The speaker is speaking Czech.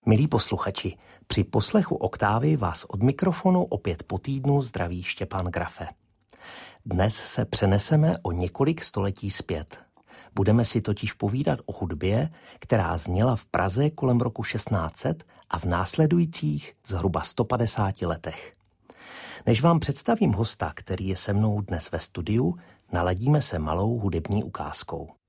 Milí posluchači, při poslechu Oktávy vás od mikrofonu opět po týdnu zdraví Štěpán Grafe. Dnes se přeneseme o několik století zpět. Budeme si totiž povídat o hudbě, která zněla v Praze kolem roku 1600 a v následujících zhruba 150 letech. Než vám představím hosta, který je se mnou dnes ve studiu, naladíme se malou hudební ukázkou.